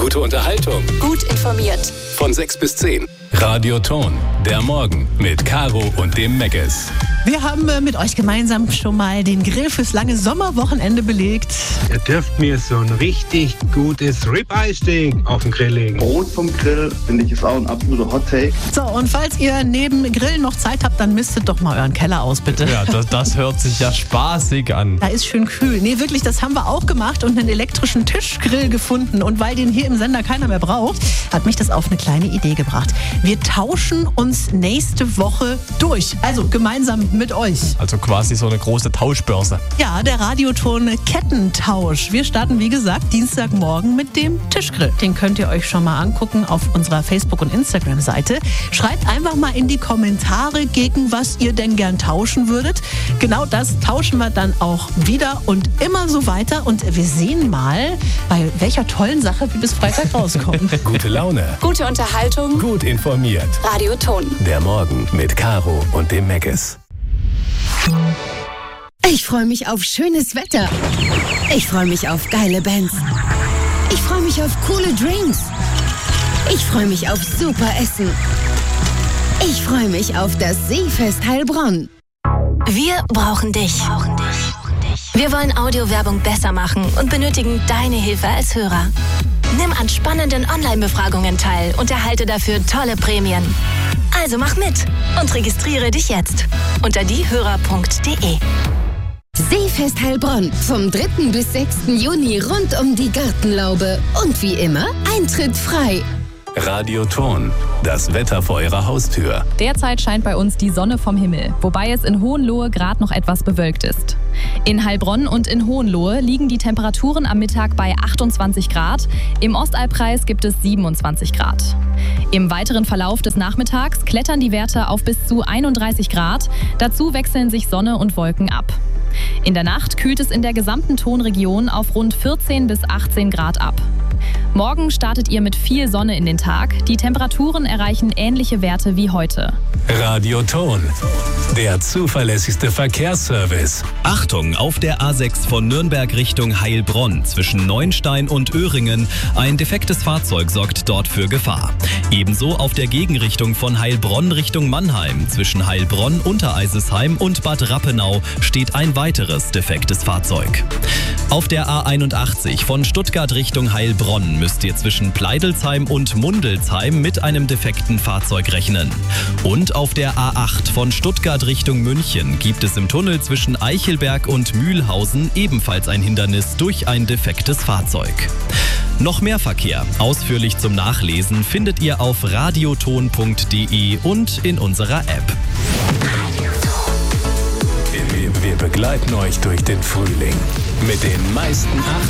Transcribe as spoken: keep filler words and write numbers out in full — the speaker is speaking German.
Gute Unterhaltung. Gut informiert. Von sechs bis zehn. Radio Ton, der Morgen mit Caro und dem Meckes. Wir haben äh, mit euch gemeinsam schon mal den Grill fürs lange Sommerwochenende belegt. Ihr dürft mir so ein richtig gutes Ribeye-Steak auf den Grill legen. Brot vom Grill, finde ich, ist auch ein absoluter Hot-Take. So, und falls ihr neben Grillen noch Zeit habt, dann mistet doch mal euren Keller aus, bitte. Ja, das, das hört sich ja spaßig an. Da ist schön kühl. Nee, wirklich, das haben wir auch gemacht und einen elektrischen Tischgrill gefunden. Und weil den hier im Sender keiner mehr braucht, hat mich das auf eine kleine Idee gebracht. Wir tauschen uns nächste Woche durch. Also gemeinsam mit euch. Also quasi so eine große Tauschbörse. Ja, der Radioton Kettentausch. Wir starten, wie gesagt, Dienstagmorgen mit dem Tischgrill. Den könnt ihr euch schon mal angucken auf unserer Facebook- und Instagram-Seite. Schreibt einfach mal in die Kommentare, gegen was ihr denn gern tauschen würdet. Genau das tauschen wir dann auch wieder und immer so weiter. Und wir sehen mal, bei welcher tollen Sache wir bis Freitag rauskommen. Gute Laune. Gute Unterhaltung. Gut informiert. Radio Ton. Der Morgen mit Caro und dem Meckes. Ich freue mich auf schönes Wetter. Ich freue mich auf geile Bands. Ich freue mich auf coole Drinks. Ich freue mich auf super Essen. Ich freue mich auf das Seefest Heilbronn. Wir brauchen dich. Wir wollen Audiowerbung besser machen und benötigen deine Hilfe als Hörer. Nimm an spannenden Online-Befragungen teil und erhalte dafür tolle Prämien. Also mach mit und registriere dich jetzt unter diehörer punkt de. Seefest Heilbronn vom dritten bis sechsten Juni rund um die Gartenlaube. Und wie immer, Eintritt frei. Radio Ton, das Wetter vor eurer Haustür. Derzeit scheint bei uns die Sonne vom Himmel, wobei es in Hohenlohe gerade noch etwas bewölkt ist. In Heilbronn und in Hohenlohe liegen die Temperaturen am Mittag bei achtundzwanzig Grad, im Ostalbkreis gibt es siebenundzwanzig Grad. Im weiteren Verlauf des Nachmittags klettern die Werte auf bis zu einunddreißig Grad, dazu wechseln sich Sonne und Wolken ab. In der Nacht kühlt es in der gesamten Tonregion auf rund vierzehn bis achtzehn Grad ab. Morgen startet ihr mit viel Sonne in den Tag. Die Temperaturen erreichen ähnliche Werte wie heute. Radio Ton, der zuverlässigste Verkehrsservice. Achtung, auf der A sechs von Nürnberg Richtung Heilbronn zwischen Neuenstein und Öhringen. Ein defektes Fahrzeug sorgt dort für Gefahr. Ebenso auf der Gegenrichtung von Heilbronn Richtung Mannheim zwischen Heilbronn, Untereisesheim und Bad Rappenau steht ein weiteres defektes Fahrzeug. Auf der A einundachtzig von Stuttgart Richtung Heilbronn müsst ihr zwischen Pleidelsheim und Mundelsheim mit einem defekten Fahrzeug rechnen. Und auf der A acht von Stuttgart Richtung München gibt es im Tunnel zwischen Eichelberg und Mühlhausen ebenfalls ein Hindernis durch ein defektes Fahrzeug. Noch mehr Verkehr, ausführlich zum Nachlesen, findet ihr auf radioton punkt de und in unserer App. Wir, wir begleiten euch durch den Frühling mit den meisten